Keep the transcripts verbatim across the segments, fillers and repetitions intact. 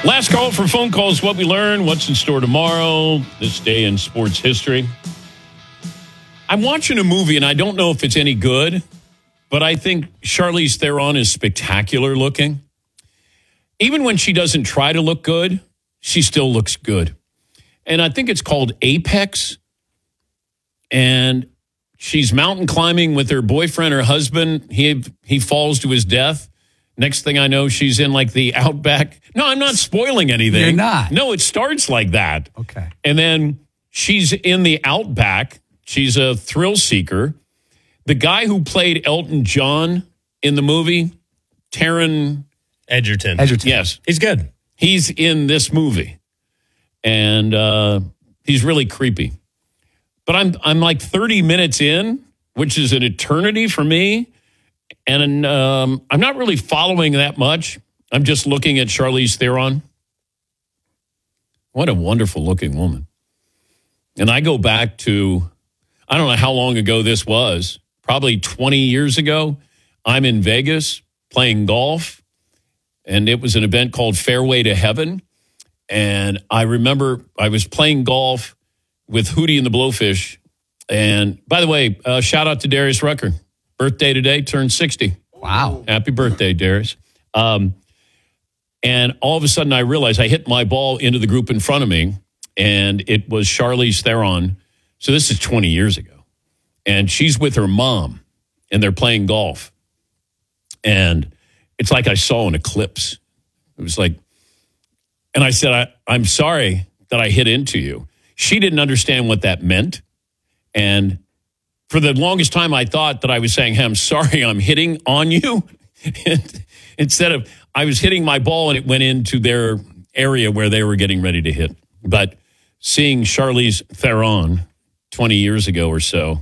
Last call for phone calls. What we learn, what's in store tomorrow, this day in sports history. I'm watching a movie, and I don't know if it's any good, but I think Charlize Theron is spectacular looking. Even when she doesn't try to look good, she still looks good. And I think it's called Apex. And she's mountain climbing with her boyfriend or husband. He he falls to his death. Next thing I know, she's in like the outback. No, I'm not spoiling anything. You're not. No, it starts like that. Okay. And then she's in the outback. She's a thrill seeker. The guy who played Elton John in the movie, Taron Egerton. Egerton. Yes. He's good. He's in this movie. And uh, he's really creepy. But I'm I'm like thirty minutes in, which is an eternity for me. And um, I'm not really following that much. I'm just looking at Charlize Theron. What a wonderful looking woman. And I go back to, I don't know how long ago this was, probably twenty years ago. I'm in Vegas playing golf, and it was an event called Fairway to Heaven. And I remember I was playing golf with Hootie and the Blowfish. And by the way, uh, shout out to Darius Rucker. Birthday today, turned sixty. Wow. Happy birthday, Darius. Um, and all of a sudden I realized I hit my ball into the group in front of me, and it was Charlize Theron. So this is twenty years ago. And she's with her mom, and they're playing golf. And it's like I saw an eclipse. It was like, and I said, I, I'm sorry that I hit into you. She didn't understand what that meant. And for the longest time, I thought that I was saying, hey, I'm sorry, I'm hitting on you. Instead of, I was hitting my ball and it went into their area where they were getting ready to hit. But seeing Charlize Theron twenty years ago or so,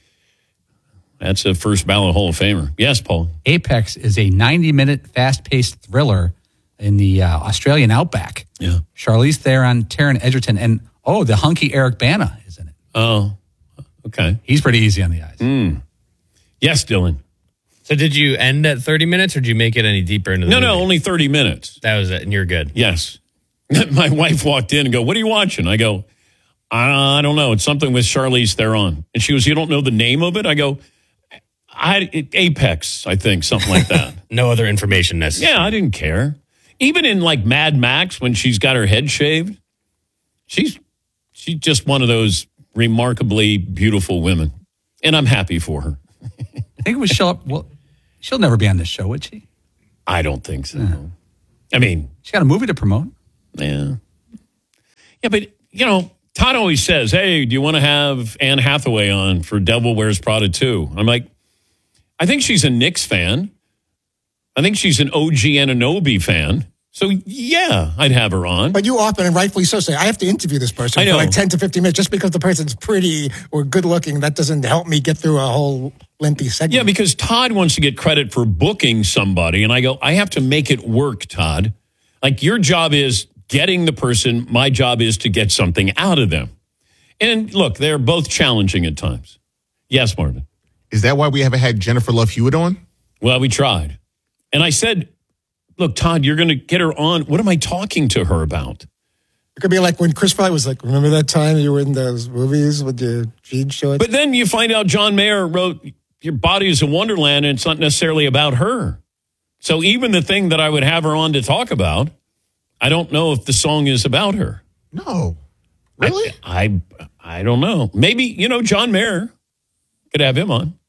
that's a first ballot Hall of Famer. Yes, Paul. Apex is a ninety-minute fast-paced thriller in the uh, Australian outback. Yeah. Charlize Theron, Taron Egerton, and, oh, the hunky Eric Bana is in it. Oh, okay. He's pretty easy on the eyes. Mm. Yes, Dylan. So did you end at thirty minutes, or did you make it any deeper into the No, movie? no, only thirty minutes. That was it, and you're good. Yes. My wife walked in and go, what are you watching? I go, I don't know. It's something with Charlize Theron. And she goes, you don't know the name of it? I go, I, it, Apex, I think, something like that. No other information necessary. Yeah, I didn't care. Even in like Mad Max, when she's got her head shaved, she's she's just one of those remarkably beautiful women. And I'm happy for her. I think it was she'll, well, she'll never be on this show, would she? I don't think so. Yeah. I mean, She's got a movie to promote. yeah. Yeah, but, you know, Todd always says, hey, do you want to have Anne Hathaway on for Devil Wears Prada two? I'm like, I think she's a Knicks fan. I think she's an O G Anunoby fan. So, yeah, I'd have her on. But you often, and rightfully so, say, I have to interview this person I know. for like ten to fifteen minutes. Just because the person's pretty or good looking, that doesn't help me get through a whole lengthy segment. Yeah, because Todd wants to get credit for booking somebody. And I go, I have to make it work, Todd. Like, your job is getting the person. My job is to get something out of them. And look, they're both challenging at times. Yes, Marvin. Is that why we haven't had Jennifer Love Hewitt on? Well, we tried. And I said, look, Todd, you're going to get her on. What am I talking to her about? It could be like when Chris Fry was like, remember that time you were in those movies with the jeans shorts? But then you find out John Mayer wrote Your Body is a Wonderland, and it's not necessarily about her. So even the thing that I would have her on to talk about, I don't know if the song is about her. No. Really? I I, I don't know. Maybe, you know, John Mayer could have him on.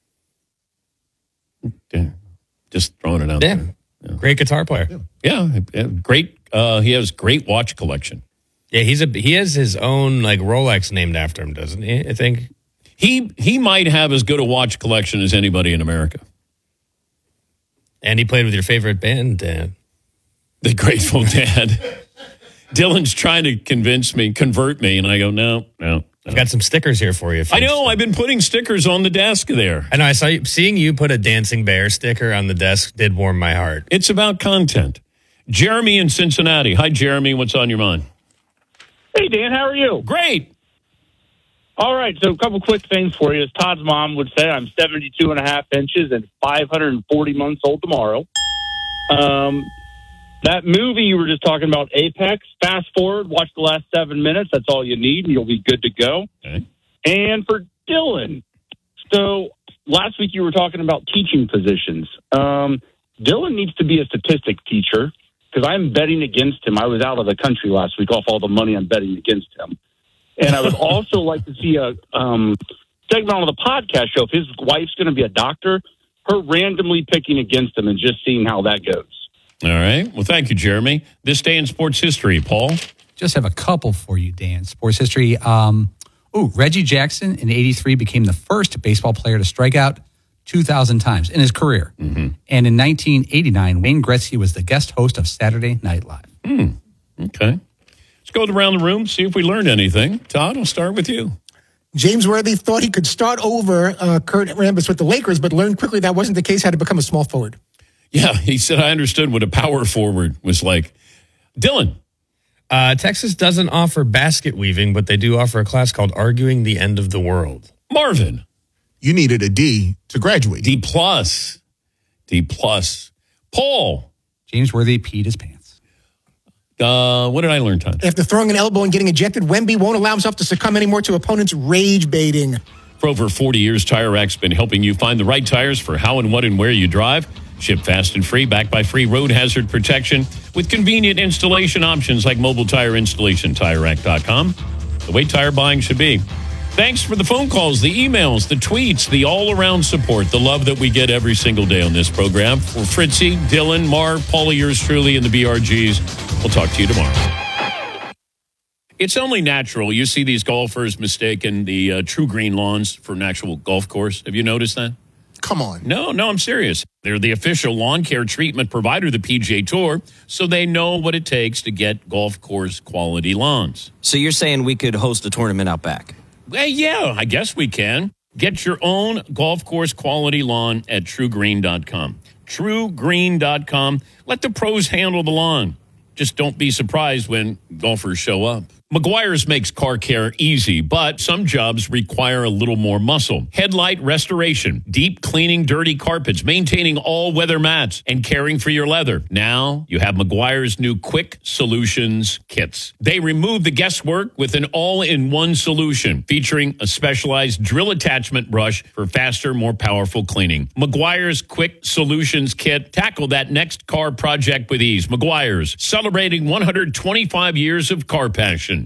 Yeah. Just throwing it out Yeah. there. Yeah. Great guitar player. Yeah, yeah, great. Uh, he has great watch collection. Yeah, he's a he has his own like Rolex named after him, doesn't he? I think He he might have as good a watch collection as anybody in America. And he played with your favorite band, Dan. The Grateful Dead. Dylan's trying to convince me, convert me, and I go, no, no. I've got some stickers here for you. if I you- know. I've been putting stickers on the desk there. I know. I saw you seeing you put a Dancing Bear sticker on the desk did warm my heart. It's about content. Jeremy in Cincinnati. Hi, Jeremy. What's on your mind? Hey, Dan, how are you? Great. All right, so a couple quick things for you. As Todd's mom would say, I'm seventy-two and a half inches and five hundred forty months old tomorrow. Um, That movie you were just talking about, Apex, fast forward, watch the last seven minutes. That's all you need, and you'll be good to go. Okay. And for Dylan, so last week you were talking about teaching positions. Um, Dylan needs to be a statistics teacher because I'm betting against him. I was out of the country last week off all the money I'm betting against him. And I would also like to see a um, segment on the podcast show. If his wife's going to be a doctor, her randomly picking against him and just seeing how that goes. All right. Well, thank you, Jeremy. This day in sports history, Paul. Just have a couple for you, Dan. Sports history. Um, oh, Reggie Jackson in eighty-three became the first baseball player to strike out two thousand times in his career. Mm-hmm. And in nineteen eighty-nine, Wayne Gretzky was the guest host of Saturday Night Live. Mm. Okay. Let's go around the room, see if we learned anything. Todd, I'll start with you. James Worthy thought he could start over uh, Kurt Rambis with the Lakers, but learned quickly that wasn't the case, had to become a small forward. Yeah, he said, I understood what a power forward was like. Dylan. Uh, Texas doesn't offer basket weaving, but they do offer a class called Arguing the End of the World. Marvin. You needed a D to graduate. D plus. D plus. Paul. James Worthy peed his pants. Uh, what did I learn, Todd? After throwing an elbow and getting ejected, Wemby won't allow himself to succumb anymore to opponents' rage baiting. For over forty years, Tire Rack's been helping you find the right tires for how and what and where you drive. Ship fast and free, backed by free road hazard protection with convenient installation options like mobile tire installation, Tire Rack dot com. The way tire buying should be. Thanks for the phone calls, the emails, the tweets, the all-around support, the love that we get every single day on this program. For Fritzy, Dylan, Marv, Paula, yours truly, and the B R Gs, we'll talk to you tomorrow. It's only natural. You see these golfers mistaking the uh, True Green lawns for an actual golf course. Have you noticed that? Come on. No, no, I'm serious. They're the official lawn care treatment provider of the P G A Tour, so they know what it takes to get golf course quality lawns. So you're saying we could host a tournament out back? Well, yeah, I guess we can. Get your own golf course quality lawn at true green dot com. true green dot com. Let the pros handle the lawn. Just don't be surprised when golfers show up. Meguiar's makes car care easy, but some jobs require a little more muscle. Headlight restoration, deep cleaning dirty carpets, maintaining all weather mats, and caring for your leather. Now you have Meguiar's new Quick Solutions kits. They remove the guesswork with an all-in-one solution featuring a specialized drill attachment brush for faster, more powerful cleaning. Meguiar's Quick Solutions kit. Tackle that next car project with ease. Meguiar's, celebrating one hundred twenty-five years of car passion.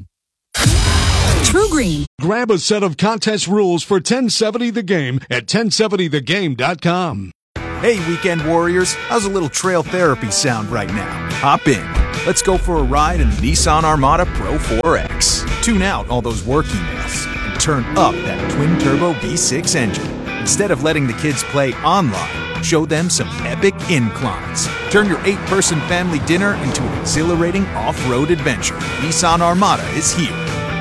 True Green. Grab a set of contest rules for ten seventy The Game at ten seventy the game dot com. Hey, weekend warriors. How's a little trail therapy sound right now? Hop in. Let's go for a ride in the Nissan Armada Pro four X. Tune out all those work emails and turn up that twin-turbo V six engine. Instead of letting the kids play online, show them some epic inclines. Turn your eight-person family dinner into an exhilarating off-road adventure. Nissan Armada is here.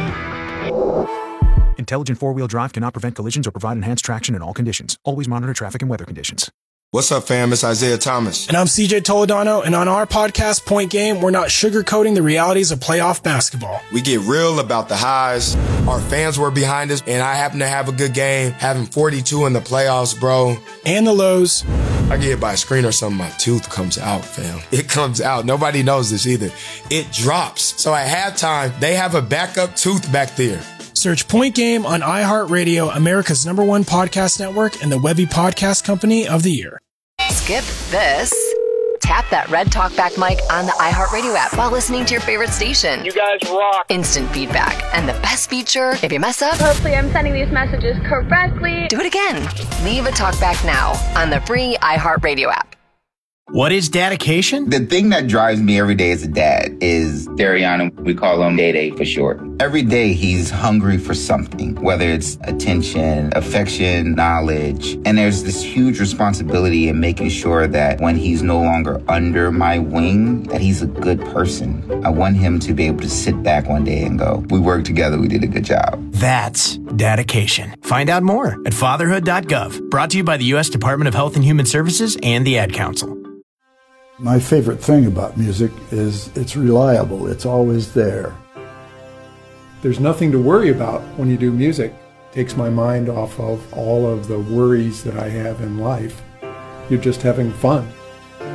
Intelligent four-wheel drive cannot prevent collisions or provide enhanced traction in all conditions. Always monitor traffic and weather conditions. What's up, fam? It's Isaiah Thomas. And I'm C J Toledano, and on our podcast, Point Game, we're not sugarcoating the realities of playoff basketball. We get real about the highs. Our fans were behind us, and I happen to have a good game, having forty-two in the playoffs, bro. And the lows. I get hit by a screen or something, my tooth comes out, fam. It comes out. Nobody knows this either. It drops. So at halftime, they have a backup tooth back there. Search Point Game on iHeartRadio, America's number one podcast network, and the Webby Podcast Company of the Year. Skip this. Tap that red talkback mic on the iHeartRadio app while listening to your favorite station. You guys rock. Instant feedback. And the best feature, if you mess up, hopefully I'm sending these messages correctly. Do it again. Leave a talkback now on the free iHeartRadio app. What is dedication? The thing that drives me every day as a dad is Dariana. We call him Day Day for short. Every day he's hungry for something, whether it's attention, affection, knowledge. And there's this huge responsibility in making sure that when he's no longer under my wing, that he's a good person. I want him to be able to sit back one day and go, we worked together, we did a good job. That's dedication. Find out more at fatherhood dot gov. Brought to you by the U S Department of Health and Human Services and the Ad Council. My favorite thing about music is it's reliable. It's always there. There's nothing to worry about when you do music. It takes my mind off of all of the worries that I have in life. You're just having fun.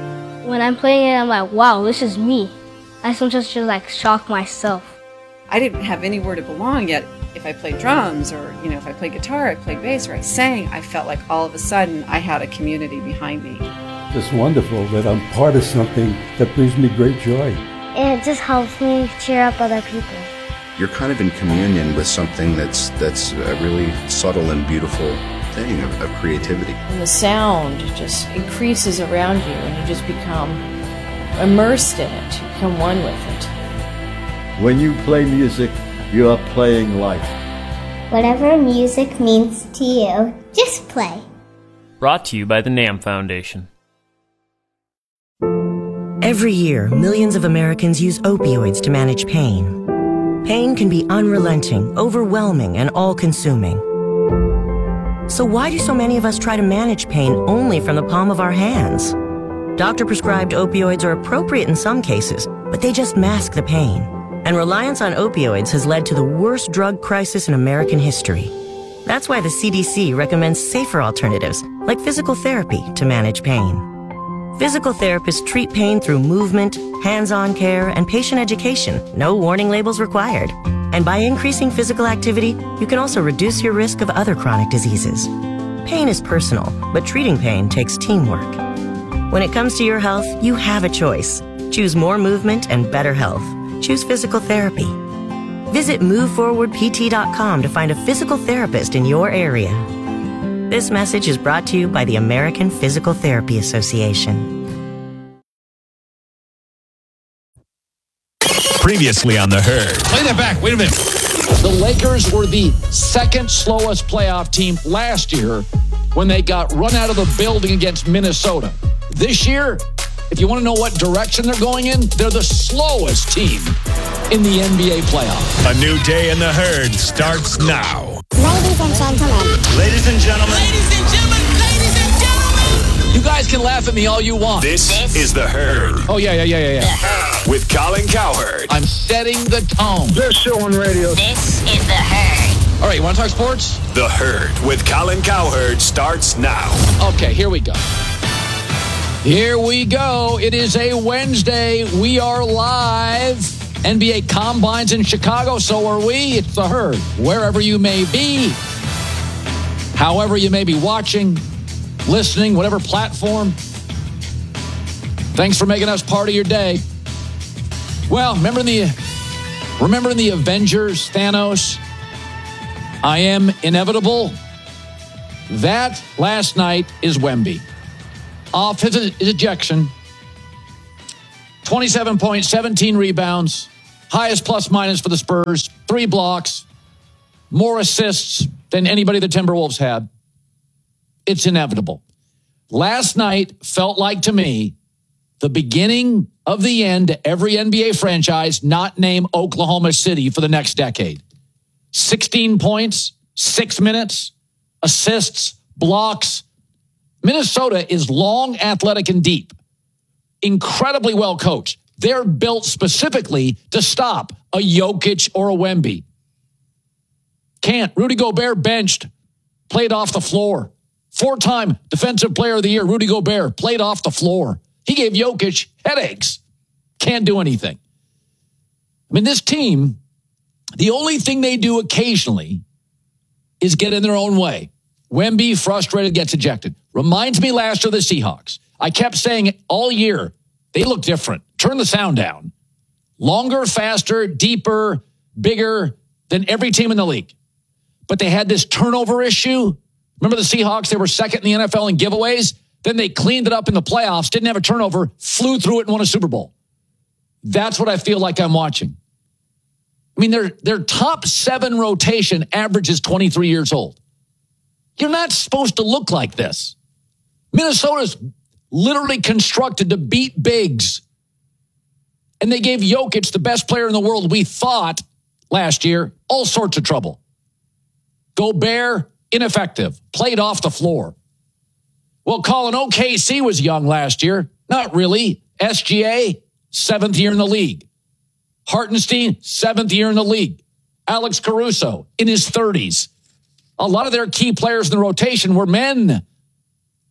when I'm playing it, I'm like, wow, this is me. I sometimes just like shock myself. I didn't have anywhere to belong yet. If I played drums or, you know, if I played guitar, I played bass or I sang, I felt like all of a sudden I had a community behind me. It's wonderful that I'm part of something that brings me great joy. And it just helps me cheer up other people. You're kind of in communion with something that's that's a really subtle and beautiful thing of, of creativity. And the sound just increases around you and you just become immersed in it. You become one with it. When you play music, you are playing life. Whatever music means to you, just play. Brought to you by the NAMM Foundation. Every year, millions of Americans use opioids to manage pain. Pain can be unrelenting, overwhelming, and all-consuming. So why do so many of us try to manage pain only from the palm of our hands? Doctor-prescribed opioids are appropriate in some cases, but they just mask the pain. And reliance on opioids has led to the worst drug crisis in American history. That's why the C D C recommends safer alternatives, like physical therapy, to manage pain. Physical therapists treat pain through movement, hands-on care, and patient education, no warning labels required. And by increasing physical activity, you can also reduce your risk of other chronic diseases. Pain is personal, but treating pain takes teamwork. When it comes to your health, you have a choice. Choose more movement and better health. Choose physical therapy. Visit move forward p t dot com to find a physical therapist in your area. This message is brought to you by the American Physical Therapy Association. Previously on The Herd. Play that back. Wait a minute. The Lakers were the second slowest playoff team last year when they got run out of the building against Minnesota. This year, if you want to know what direction they're going in, they're the slowest team in the N B A playoffs. A new day in The Herd starts now. Ladies and gentlemen. Ladies and gentlemen. Ladies and gentlemen. Ladies and gentlemen. You guys can laugh at me all you want. This, this is The Herd. Oh, yeah, yeah, yeah, yeah, yeah. With Colin Cowherd. I'm setting the tone. Best show on radio. This is The Herd. All right, you want to talk sports? The Herd with Colin Cowherd starts now. Okay, here we go. Here we go. It is a Wednesday. We are live. N B A Combines in Chicago. So are we. It's The Herd. Wherever you may be, however you may be watching, listening, whatever platform. Thanks for making us part of your day. Well, remember in the, remember in the Avengers, Thanos, I am inevitable? That last night is Wemby. Off his ejection, twenty-seven points, seventeen rebounds, highest plus minus for the Spurs, three blocks, more assists than anybody the Timberwolves had. It's inevitable. Last night felt like, to me, the beginning of the end to every N B A franchise not name Oklahoma City for the next decade. sixteen points, six minutes, assists, blocks. Minnesota is long, athletic, and deep. Incredibly well coached. They're built specifically to stop a Jokic or a Wemby. Can't. Rudy Gobert benched, played off the floor. Four-time Defensive Player of the Year, Rudy Gobert, played off the floor. He gave Jokic headaches. Can't do anything. I mean, this team, the only thing they do occasionally is get in their own way. Wemby, frustrated, gets ejected. Reminds me last year of the Seahawks. I kept saying it all year. They look different. Turn the sound down. Longer, faster, deeper, bigger than every team in the league. But they had this turnover issue. Remember the Seahawks? They were second in the N F L in giveaways. Then they cleaned it up in the playoffs, didn't have a turnover, flew through it and won a Super Bowl. That's what I feel like I'm watching. I mean, their, their top seven rotation averages twenty-three years old. You're not supposed to look like this. Minnesota's literally constructed to beat bigs. And they gave Jokic, the best player in the world, we thought, last year, all sorts of trouble. Gobert, ineffective, played off the floor. Well, Colin, O K C was young last year. Not really. S G A, seventh year in the league. Hartenstein, seventh year in the league. Alex Caruso, in his thirties. A lot of their key players in the rotation were men.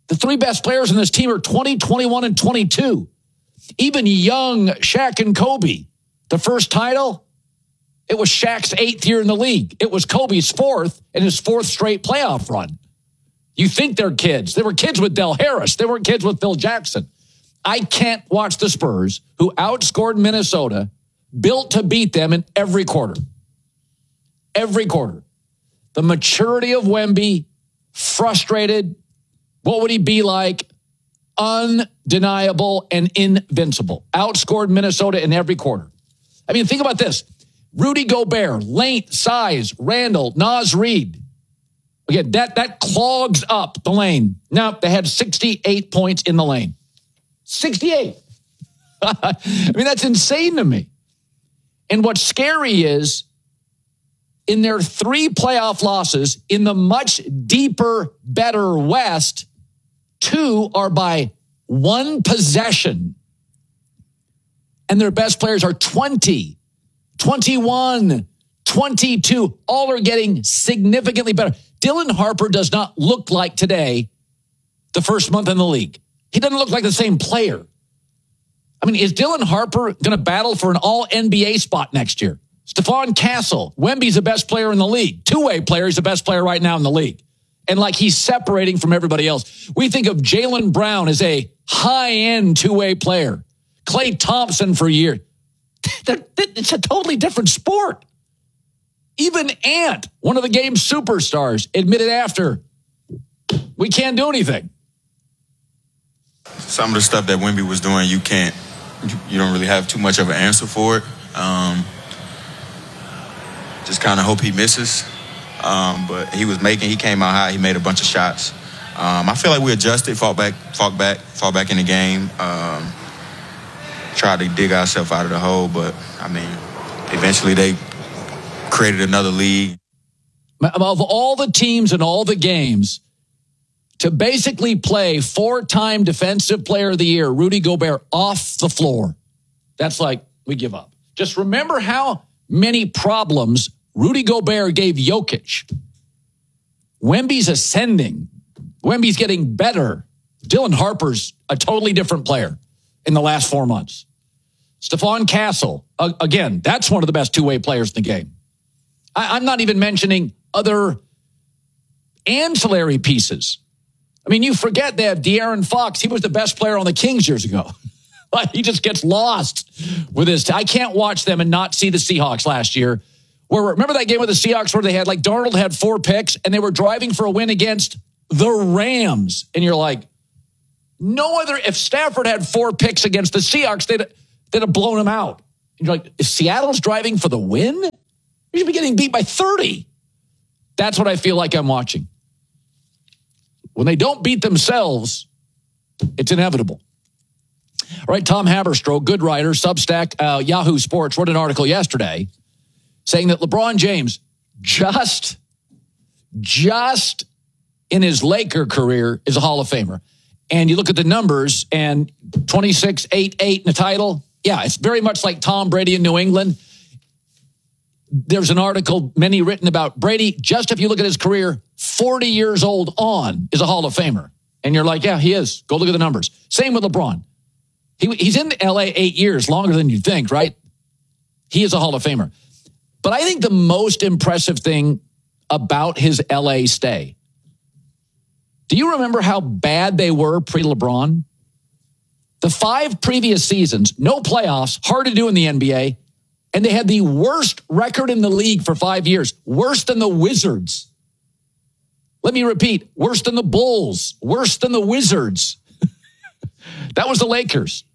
The three best players in this team are twenty, twenty-one, and twenty-two. Even young Shaq and Kobe. The first title, it was Shaq's eighth year in the league. It was Kobe's fourth and his fourth straight playoff run. You think they're kids. They were kids with Del Harris. They weren't kids with Phil Jackson. I can't watch the Spurs, who outscored Minnesota, built to beat them in every quarter. Every quarter. The maturity of Wemby, frustrated. What would he be like? Undeniable and invincible. Outscored Minnesota in every quarter. I mean, think about this. Rudy Gobert, length, size, Randall, Naz Reid. Again, that, that clogs up the lane. Now, they had sixty-eight points in the lane. sixty-eight. I mean, that's insane to me. And what's scary is, in their three playoff losses in the much deeper, better West, two are by one possession. And their best players are twenty, twenty-one, twenty-two. All are getting significantly better. Dylan Harper does not look like today the first month in the league. He doesn't look like the same player. I mean, is Dylan Harper going to battle for an all N B A spot next year? Stephon Castle, Wemby's the best player in the league. Two-way player, he's the best player right now in the league. And like he's separating from everybody else. We think of Jaylen Brown as a high-end two-way player. Klay Thompson for years. It's a totally different sport. Even Ant, one of the game's superstars, admitted after, we can't do anything. Some of the stuff that Wemby was doing, you can't, you don't really have too much of an answer for it. Um, just kind of hope he misses. Um, but he was making, he came out high, he made a bunch of shots. Um, I feel like we adjusted, fought back, fought back, fought back in the game. Um, tried to dig ourselves out of the hole, but I mean, eventually they created another league. Of all the teams and all the games, to basically play four-time Defensive Player of the Year, Rudy Gobert, off the floor, that's like, we give up. Just remember how many problems Rudy Gobert gave Jokic. Wemby's ascending. Wemby's getting better. Dylan Harper's a totally different player in the last four months. Stephon Castle, uh, again, that's one of the best two-way players in the game. I, I'm not even mentioning other ancillary pieces. I mean, you forget they have De'Aaron Fox. He was the best player on the Kings years ago. He just gets lost with his. T- I can't watch them and not see the Seahawks last year. Where remember that game with the Seahawks where they had like Darnold had four picks and they were driving for a win against the Rams, and you're like, no other. If Stafford had four picks against the Seahawks, they'd they'd have blown him out. And you're like, if Seattle's driving for the win, you should be getting beat by thirty. That's what I feel like I'm watching. When they don't beat themselves, it's inevitable. All right, Tom Haberstroh, good writer, Substack, uh, Yahoo Sports, wrote an article yesterday saying that LeBron James just, just in his Laker career is a Hall of Famer. And you look at the numbers and twenty-six, eight, eight in the title. Yeah, it's very much like Tom Brady in New England. There's an article, many written about Brady, just if you look at his career, forty years old on, is a Hall of Famer. And you're like, yeah, he is. Go look at the numbers. Same with LeBron. He, he's in L A eight years, longer than you'd think, right? He is a Hall of Famer. But I think the most impressive thing about his L A stay, do you remember how bad they were pre-LeBron? The five previous seasons, no playoffs, hard to do in the N B A, and they had the worst record in the league for five years, worse than the Wizards. Let me repeat, worse than the Bulls, worse than the Wizards. That was the Lakers.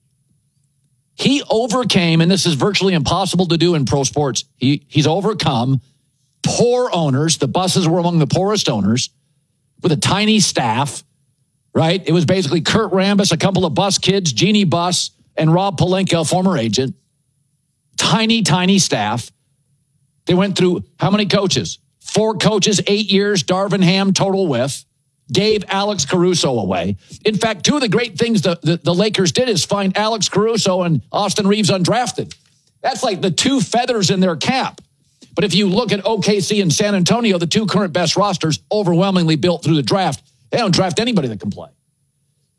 He overcame, and this is virtually impossible to do in pro sports, he, he's overcome poor owners. The Busses were among the poorest owners with a tiny staff, right? It was basically Kurt Rambis, a couple of Bus kids, Jeannie Buss, and Rob Pelinka, former agent. Tiny, tiny staff. They went through how many coaches? Four coaches, eight years, Darvin Ham, total whiff. Gave Alex Caruso away. In fact, two of the great things the, the, the Lakers did is find Alex Caruso and Austin Reeves undrafted. That's like the two feathers in their cap. But if you look at O K C and San Antonio, the two current best rosters, overwhelmingly built through the draft, they don't draft anybody that can play.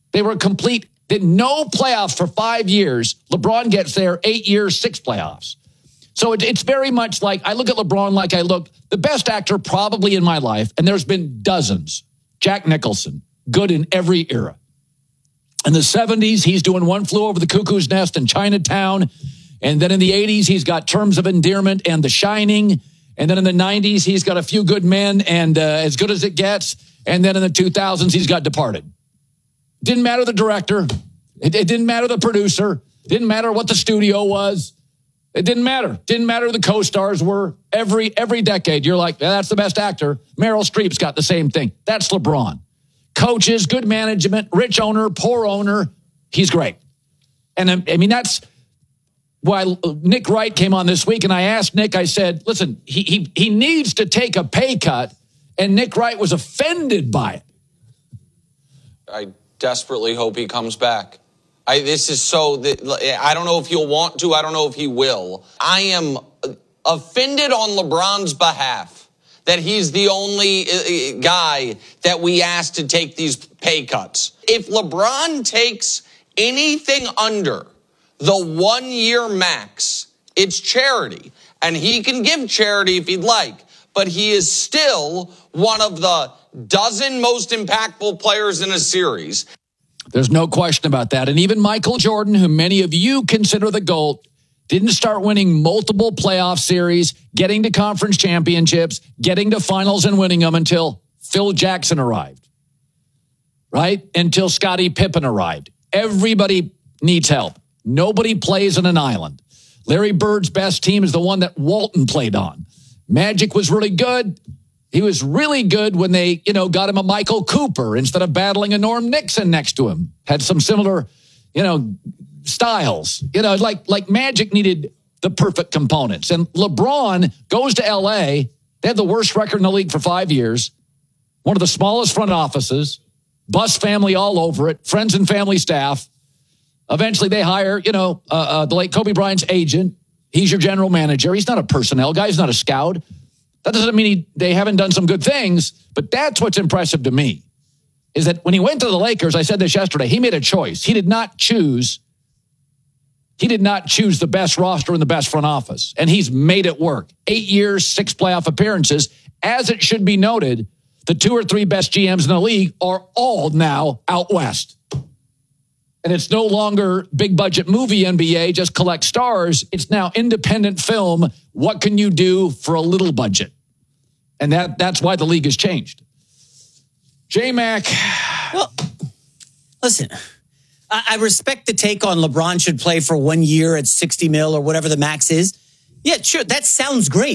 They were complete, did no playoffs for five years. LeBron gets there, eight years, six playoffs. So it, it's very much like, I look at LeBron like I look, the best actor probably in my life, and there's been dozens. Jack Nicholson, good in every era. In the seventies, he's doing One Flew Over the Cuckoo's Nest in Chinatown. And then in the eighties, he's got Terms of Endearment and The Shining. And then in the nineties, he's got A Few Good Men and uh, As Good as It Gets. And then in the two thousands, he's got Departed. Didn't matter the director. It, it didn't matter the producer. Didn't matter what the studio was. It didn't matter. Didn't matter who the co-stars were. Every every decade, you're like, yeah, that's the best actor. Meryl Streep's got the same thing. That's LeBron. Coaches, good management, rich owner, poor owner. He's great. And I, I mean, that's why Nick Wright came on this week. And I asked Nick, I said, listen, he he he needs to take a pay cut. And Nick Wright was offended by it. I desperately hope he comes back. I, this is so, I don't know if he'll want to. I don't know if he will. I am offended on LeBron's behalf that he's the only guy that we asked to take these pay cuts. If LeBron takes anything under the one-year max, it's charity. And he can give charity if he'd like. But he is still one of the dozen most impactful players in a series. There's no question about that. And even Michael Jordan, who many of you consider the GOAT, didn't start winning multiple playoff series, getting to conference championships, getting to finals and winning them until Phil Jackson arrived, right? Until Scottie Pippen arrived. Everybody needs help. Nobody plays on an island. Larry Bird's best team is the one that Walton played on. Magic was really good. He was really good when they, you know, got him a Michael Cooper instead of battling a Norm Nixon next to him. Had some similar, you know, styles. You know, like like Magic needed the perfect components. And LeBron goes to L A. They had the worst record in the league for five years. One of the smallest front offices. Bus family all over it. Friends and family staff. Eventually they hire, you know, uh, uh, the late Kobe Bryant's agent. He's your general manager. He's not a personnel guy. He's not a scout. That doesn't mean he, they haven't done some good things, but that's what's impressive to me, is that when he went to the Lakers, I said this yesterday, he made a choice. He did not choose, he did not choose the best roster and the best front office, and he's made it work. Eight years, six playoff appearances. As it should be noted, the two or three best G Ms in the league are all now out west. And it's no longer big budget movie N B A, just collect stars. It's now independent film. What can you do for a little budget? And that that's why the league has changed. J-Mac. Well, listen, I, I respect the take on LeBron should play for one year at sixty mil or whatever the max is. Yeah, sure, that sounds great.